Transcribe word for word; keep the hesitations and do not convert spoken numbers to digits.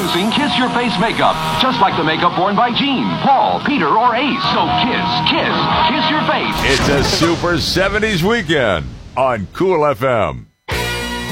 Introducing Kiss Your Face Makeup. Just like the makeup worn by Gene, Paul, Peter, or Ace. So kiss, kiss, kiss your face. It's a Super seventies weekend on Cool F M.